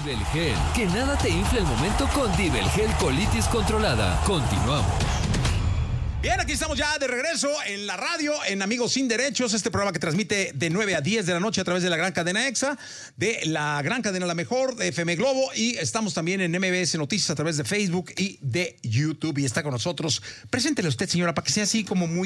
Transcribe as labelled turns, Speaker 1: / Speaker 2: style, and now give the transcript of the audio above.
Speaker 1: Dibel Gel. Que nada te infle el momento con Dibel Gel Colitis Controlada. Continuamos.
Speaker 2: Bien, aquí estamos ya de regreso en la radio, en Amigos Sin Derechos, este programa que transmite de 9 a 10 de la noche a través de la gran cadena EXA, de la gran cadena La Mejor, de FM Globo, y estamos también en MBS Noticias a través de Facebook y de YouTube. Y está con nosotros. Preséntele usted, señora, para que sea así como muy